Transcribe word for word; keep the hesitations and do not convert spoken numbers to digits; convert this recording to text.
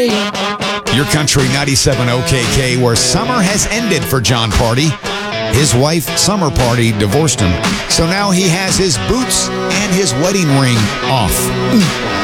Your Country ninety-seven O K K, where summer has ended for John Party. His wife, Summer Party, divorced him, so now he has his boots and his wedding ring off.